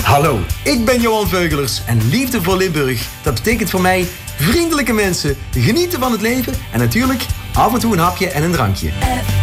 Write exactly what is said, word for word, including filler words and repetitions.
Hallo, ik ben Johan Veugelers en Liefde voor Limburg. Dat betekent voor mij vriendelijke mensen, genieten van het leven en natuurlijk af en toe een hapje en een drankje.